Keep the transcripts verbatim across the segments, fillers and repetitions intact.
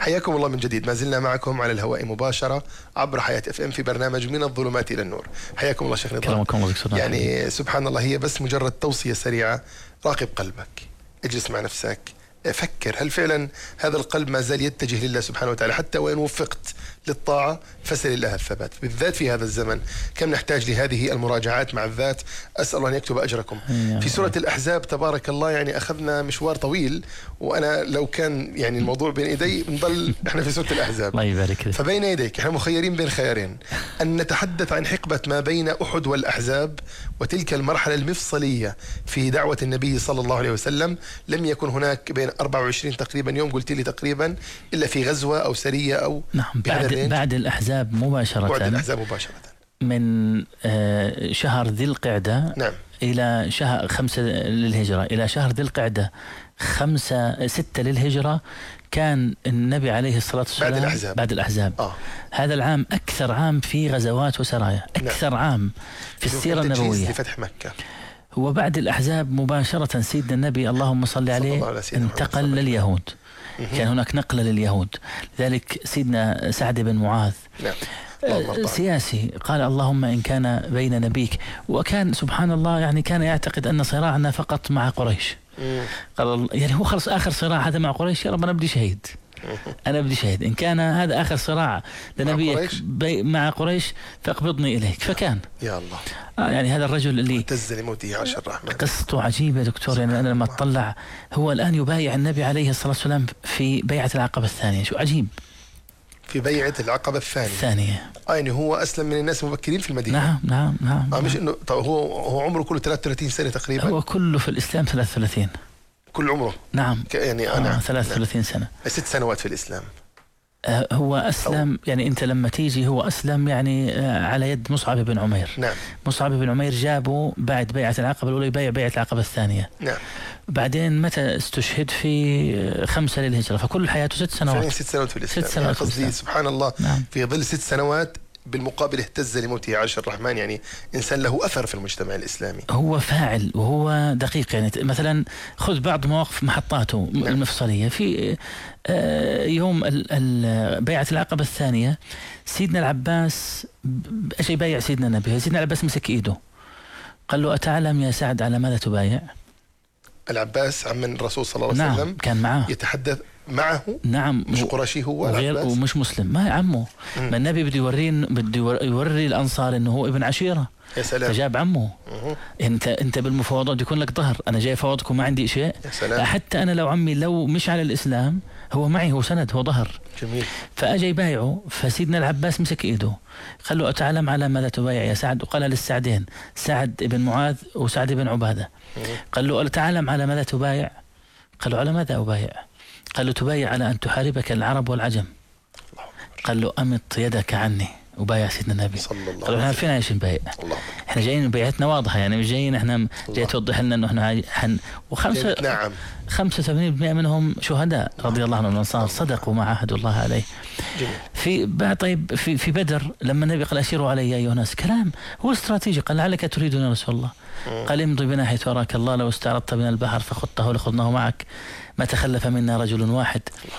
حياكم الله من جديد، ما زلنا معكم على الهواء مباشرة عبر حياة اف ام في برنامج من الظلمات إلى النور. حياكم الله شيخ نضال. يعني سبحان الله، هي بس مجرد توصية سريعة: راقب قلبك، اجلس مع نفسك، فكر هل فعلا هذا القلب ما زال يتجه لله سبحانه وتعالى؟ حتى وإن وفقت للطاعة فسل الله الثبات، بالذات في هذا الزمن كم نحتاج لهذه المراجعات مع الذات. أسأل الله أن يكتب أجركم. في سورة الأحزاب تبارك الله يعني أخذنا مشوار طويل، وأنا لو كان يعني الموضوع بين يدي بنضل إحنا في سورة الأحزاب. الله يبارك فيك. فبين يديك إحنا مخيرين بين خيارين: أن نتحدث عن حقبة ما بين أحد والأحزاب وتلك المرحلة المفصلية في دعوة النبي صلى الله عليه وسلم. لم يكن هناك بين أربعة وعشرين تقريبا يوم قلت لي تقريبا إلا في غزوة أو سرية أو نعم بعد بعد الأحزاب مباشرة. بعد الأحزاب مباشرة من شهر ذي القعدة نعم إلى شهر خمسة للهجرة إلى شهر ذي القعدة خمسة ستة للهجرة كان النبي عليه الصلاة والسلام بعد الأحزاب, بعد الأحزاب. آه. هذا العام أكثر عام في غزوات وسرايا، أكثر نعم. عام في السيرة النبوية لفتح مكة. هو بعد الأحزاب مباشرة سيدنا النبي اللهم صل عليه انتقل لليهود. كان هناك نقلة لليهود، لذلك سيدنا سعد بن معاذ نعم. سياسي قال اللهم إن كان بين نبيك، وكان سبحان الله يعني كان يعتقد أن صراعنا فقط مع قريش. قال يعني هو خلص آخر صراع هذا مع قريش، يا رب أنا بدي شهيد، أنا بدي شهيد، إن كان هذا آخر صراع لنبيك مع قريش فاقبضني إليك. فكان يا الله آه يعني هذا الرجل اللي اهتز لموته عشر الرحمن. قصته عجيبة دكتور. يعني أنا لما أطلع هو الآن يبايع النبي عليه الصلاة والسلام في بيعة العقبة الثانية. شو عجيب، في بيعة العقبة الثانية الثانية آه يعني هو أسلم من الناس المبكرين في المدينة. نعم نعم نعم آه مش إنه طب هو هو عمره كله ثلاثة وثلاثين سنة تقريبا. هو كله في الإسلام ثلاثة وثلاثين كل عمره. نعم يعني آه أنا ثلاثة وثلاثين سنة، ست سنوات في الإسلام. آه هو أسلم أو. يعني أنت لما تيجي هو أسلم يعني آه على يد مصعب بن عمير. نعم. مصعب بن عمير جابه بعد بيعة العقبة الأولى يبايع بيعة العقبة الثانية. نعم. بعدين متى استشهد؟ في خمسة للهجرة، فكل حياته ست سنوات. ست سنوات في الإسلام. ست سنوات يعني قصدي سبحان الله. نعم. في ظل ست سنوات بالمقابل اهتز لموته عاش الرحمن، يعني إنسان له أثر في المجتمع الإسلامي. هو فاعل وهو دقيق. يعني مثلا خذ بعض مواقف محطاته نعم. المفصلية في يوم بيعة العقبة الثانية سيدنا العباس ايش يبايع سيدنا النبي، سيدنا العباس مسك ايده قال له أتعلم يا سعد على ماذا تبايع؟ العباس عم الرسول صلى الله عليه نعم. وسلم كان معه يتحدث معه. نعم. مش قرشي هو العباس ومش مسلم، ما عمه. ما النبي بده يورين بده يوري الأنصار إنه هو ابن عشيرة. يا سلام. فجاب عمه. مه. انت انت بالمفاوضات يكون لك ظهر، انا جاي فاوضكم ما عندي شيء. يا سلام. حتى انا لو عمي لو مش على الاسلام هو معي، هو سند، هو ظهر. جميل. فاجى يبايعه، فسيدنا العباس مسك ايده قال له أتعلم على ماذا تبايع يا سعد؟ وقال للسعدين سعد بن معاذ وسعد بن عبادة. مه. قال له أتعلم على ماذا تبايع؟ قال له على ماذا أبايع؟ قال له تبايع على أن تحاربك العرب والعجم. قال له أمط يدك عني وبايع سيدنا النبي. قالوا احنا عارفين ايش نبايع، احنا جايين بيعتنا واضحه، يعني مش جايين احنا جاي توضح لنا انه احنا حن وخمسه نعم خمسة وثمانين بالمئة منهم شهداء رضي الله عنهم الانصار صدقوا ما عهدوا الله عليه. جميل. في بعد طيب في في بدر لما النبي قال اشيروا علي يا ايها الناس، كلام هو استراتيجي، قال لعلك تريدون يا رسول الله. م. قال امضي بنا حيث اراك الله، لو استعرضت بنا البحر فخضته لخضناه معك، ما تخلف منا رجل واحد.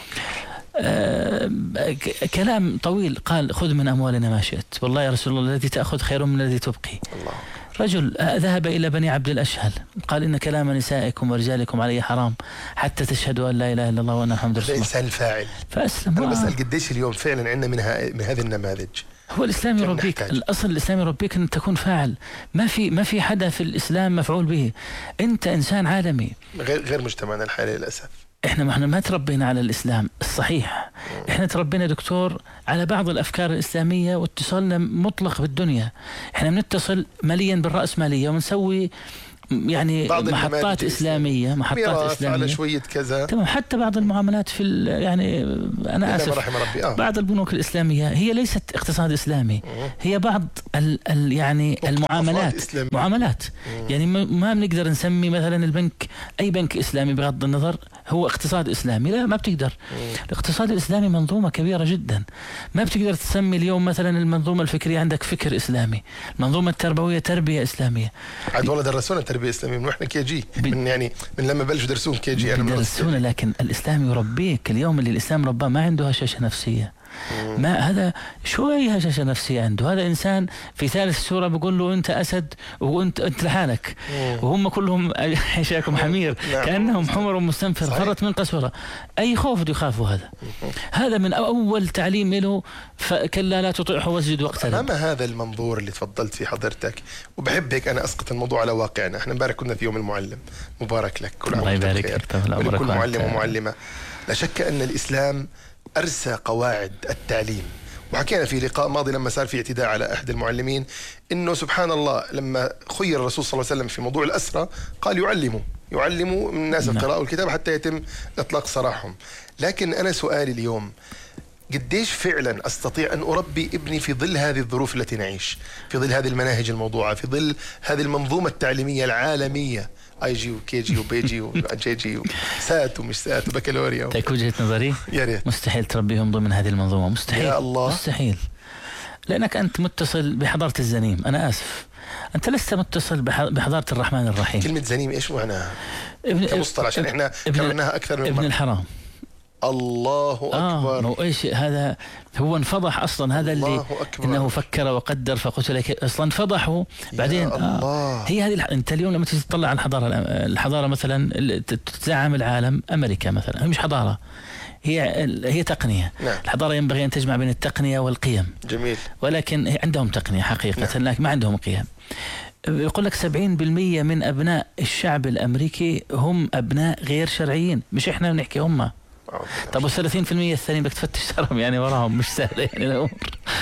آه كلام طويل. قال خذ من أموالنا ما شئت، والله يا رسول الله الذي تأخذ خير من الذي تبقي. الله. رجل ذهب إلى بني عبد الأشهل قال إن كلام نسائكم ورجالكم علي حرام حتى تشهدوا أن لا إله إلا الله وأن محمد رسول الله. الإنسان الفاعل. فأسلم. أنا بسأل قديش اليوم فعلا عندنا من, من هذه النماذج. هو الإسلام يربيك، الأصل الإسلام يربيك أن تكون فاعل. ما في ما في حدا في الإسلام مفعول به، أنت إنسان عالمي. غير غير مجتمعنا الحالي للأسف. احنا ما احنا ما تربينا على الاسلام الصحيح، احنا تربينا دكتور على بعض الافكار الاسلاميه واتصالنا مطلق بالدنيا. احنا بنتصل ماليا بالراسماليه ونسوي يعني محطات اسلاميه محطات اسلاميه على شويه كذا تمام. حتى بعض المعاملات في يعني انا اسف رحم ربي. آه. بعض البنوك الاسلاميه هي ليست اقتصاد اسلامي، هي بعض ال ال يعني المعاملات معاملات. يعني ما بنقدر نسمي مثلا البنك اي بنك اسلامي بغض النظر هو اقتصاد إسلامي، لا ما بتقدر. الاقتصاد الإسلامي منظومة كبيرة جدا، ما بتقدر تسمي اليوم مثلا المنظومة الفكرية عندك فكر إسلامي، المنظومة التربوية تربية إسلامية. عاد والله درسونا تربية إسلامية من إحنا كي جي، من يعني من لما بلشوا درسون كي جي أنا درسونا، لكن الإسلام يربيك. اليوم اللي الإسلام رباه ما عنده هشاشة نفسية، ما هذا شو أي هشاشة نفسية عنده؟ هذا إنسان في ثالث سورة بيقول له أنت أسد وأنت أنت لحالك، وهم كلهم حشاكم حمير كأنهم حمر مستنفر فرت من قسورة. أي خوف بده يخافوا؟ هذا هذا من أول تعليم له، فكلا لا تطيعه واسجد واقترب. أما هذا المنظور اللي تفضلت فيه حضرتك، وبحب هيك أنا أسقط الموضوع على واقعنا. احنا امبارح كنا في يوم المعلم، مبارك لك، كل عام الله يبارك لك ولكل معلم ومعلمة. لا شك أن الإسلام أرسى قواعد التعليم، وحكينا في لقاء ماضي لما صار في اعتداء على أحد المعلمين إنه سبحان الله لما خير الرسول صلى الله عليه وسلم في موضوع الأسرة قال يعلموا يعلموا من الناس القراءة والكتاب حتى يتم إطلاق سراحهم. لكن أنا سؤالي اليوم، قديش فعلا أستطيع أن أربي ابني في ظل هذه الظروف التي نعيش، في ظل هذه المناهج الموضوعة، في ظل هذه المنظومة التعليمية العالمية، اي جي وكي جي وبي جي وجي جي وسات ومش سات وبكالوريا؟ تاك وجهة نظري يا ريت. مستحيل تربيهم ضمن هذه المنظومة، مستحيل يا الله. مستحيل، لأنك أنت متصل بحضارة الزنيم. أنا آسف، أنت لست متصل بحضارة الرحمن الرحيم. كلمة زنيم إيش معناها؟ ابن كمصطلح عشان إحنا كررناها أكثر من مرة. ابن الحرام. الله أكبر. آه ايش هذا؟ هو انفضح اصلا، هذا اللي انه فكر وقدر فقتل اصلا انفضحوا بعدين. آه هي هذه انت اليوم لما تيجي تطلع على الحضاره الحضاره مثلا تزعم العالم امريكا مثلا، هي مش حضاره، هي هي تقنيه. نعم. الحضاره ينبغي ان تجمع بين التقنيه والقيم. جميل. ولكن عندهم تقنيه حقيقه. نعم. لكن ما عندهم قيم. يقول لك سبعين بالمئة من ابناء الشعب الامريكي هم ابناء غير شرعيين، مش احنا بنحكي هم. طب والثلاثين في المئة الثانيين بدك تفتش تراهم يعني وراهم، مش سهلة يعني الأمور.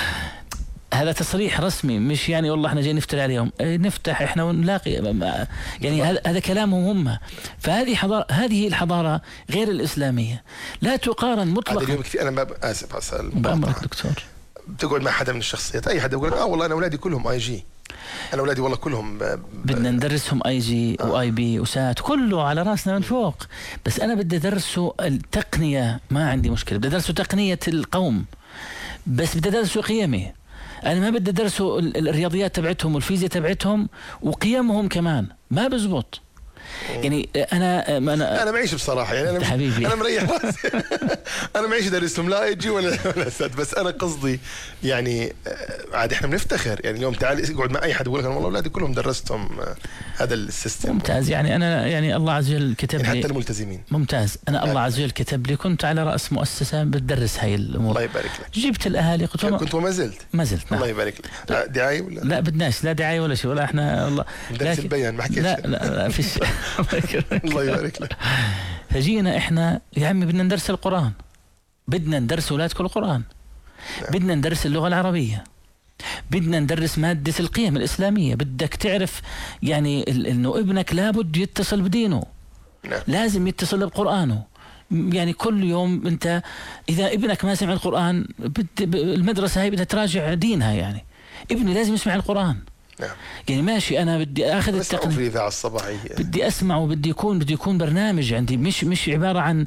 هذا تصريح رسمي، مش يعني والله احنا جاي نفتر عليهم، نفتح احنا ونلاقي يعني. هذا هذا كلامهم هم. فهذه حضارة، هذه الحضارة غير الإسلامية، لا تقارن مطلقا. اليوم كثير أنا ما آسف أسأل بأمرك دكتور، بتقعد مع حدا من الشخصيات، أي حدا يقول اه والله أنا أولادي كلهم آي جي، أنا أولادي والله كلهم ب... بدنا ندرسهم اي جي آه. واي بي وسات، كله على راسنا من فوق. بس أنا بدي أدرسه التقنية، ما عندي مشكلة، بدي أدرسه تقنية القوم، بس بدي أدرسه قيمي. أنا ما بدي أدرسه الرياضيات تبعتهم والفيزياء تبعتهم وقيمهم كمان، ما بزبط. يعني انا انا انا معيش بصراحه، يعني انا حبيبي انا مريح راسي. انا معيش دارسهم لا يجي ولا ولا سد، بس انا قصدي يعني عاد احنا بنفتخر يعني اليوم تعال اقعد مع اي حد يقول لك والله اولادي كلهم درستهم هذا السيستم. ممتاز. يعني انا يعني الله عز وجل كتب يعني لي حتى الملتزمين. ممتاز. انا الله عز وجل كتب لي، كنت على راس مؤسسه بتدرس هاي الامور. الله يبارك لك. جبت الاهالي قلت لهم كنت وما زلت ما زلت. نعم. الله يبارك لك. دعايه ولا لا بدناش، لا دعايه ولا شيء، ولا احنا والله درس البيان ما حكيتش. لا لا لا فيش. الله يبارك لك. فجينا احنا يا عمي بدنا ندرس القرآن، بدنا ندرس اولادكم القرآن. نعم. بدنا ندرس اللغة العربية، بدنا ندرس مادة القيم الإسلامية. بدك تعرف يعني انه ابنك لابد يتصل بدينه. نعم. لازم يتصل بقرآنه. يعني كل يوم انت اذا ابنك ما سمع القرآن المدرسة هاي بدها تراجع دينها. يعني ابني لازم يسمع القرآن. نعم. يعني ماشي انا بدي اخذ التقنية في الاذاعه الصباحيه، بدي اسمع وبدي يكون بدي يكون برنامج عندي، مش مش عباره عن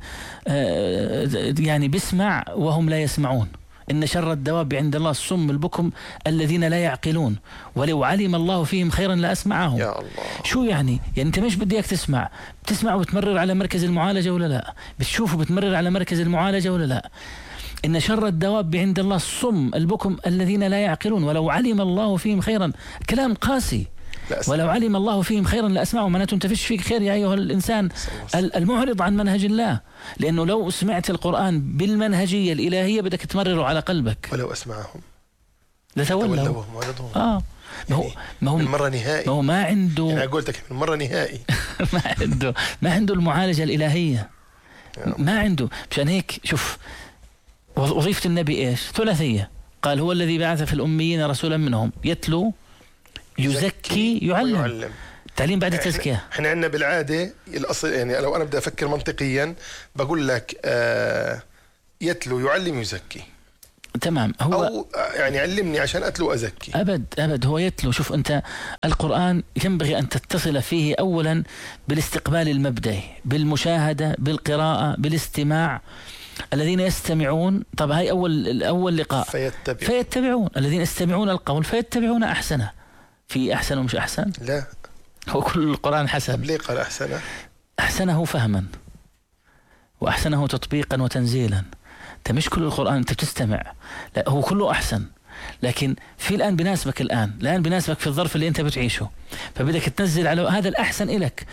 آه يعني بسمع وهم لا يسمعون. ان شر الدواب عند الله الصم البكم الذين لا يعقلون ولو علم الله فيهم خيرا لاسمعهم. يا الله. شو يعني؟ يعني انت مش بدي اياك تسمع، بتسمع وبتمرر على مركز المعالجه ولا لا؟ بتشوف وبتمرر على مركز المعالجه ولا لا؟ إن شر الدواب عند الله الصم البكم الذين لا يعقلون ولو علم الله فيهم خيرا. كلام قاسي. ولو علم الله فيهم خيرا لأسمعوا. معناته أنت فيش فيك خير يا أيها الإنسان المعرض عن منهج الله، لأنه لو سمعت القرآن بالمنهجية الإلهية بدك تمرره على قلبك. ولو أسمعهم لتولوا. آه ما هو ما هو من مرة نهائي. ما هو ما عنده. يعني قلت لك من مرة نهائي. ما عنده ما عنده المعالجة الإلهية. ما عنده. مشان هيك شوف وظيفة النبي إيش؟ ثلاثية. قال هو الذي بعث في الأميين رسولا منهم يتلو يزكي يعلم. ويعلم. تعليم بعد التزكية. احنا عندنا بالعادة الأصل، يعني لو أنا بدي أفكر منطقيا بقول لك آه يتلو يعلم يزكي. تمام. هو أو يعني علمني عشان أتلو أزكي. أبد أبد هو يتلو. شوف أنت القرآن ينبغي أن تتصل فيه أولا بالاستقبال المبدئي، بالمشاهدة، بالقراءة، بالاستماع. الذين يستمعون، طب هاي أول أول لقاء، فيتبعون. فيتبعون الذين يستمعون القول فيتبعون أحسنه. في أحسن ومش أحسن؟ لا، هو كل القرآن حسن. طب ليه قال أحسنه؟ أحسنه فهما وأحسنه تطبيقا وتنزيلا. أنت مش كل القرآن أنت بتستمع، لا هو كله أحسن، لكن في الآن بناسبك، الآن الآن بناسبك في الظرف اللي أنت بتعيشه، فبدك تنزل على هذا الأحسن إلك.